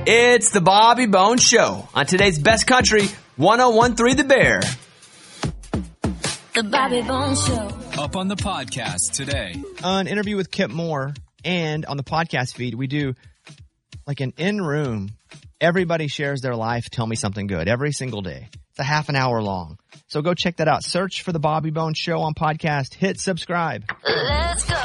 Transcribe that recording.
It's the Bobby Bones Show on today's Best Country 101.3 The Bear. The Bobby Bones Show. Up on the podcast today. An interview with Kip Moore, and on the podcast feed, we do like an in-room. Everybody shares their life. Tell me something good every single day. It's a half an hour long. So go check that out. Search for the Bobby Bones Show on podcast. Hit subscribe. Let's go.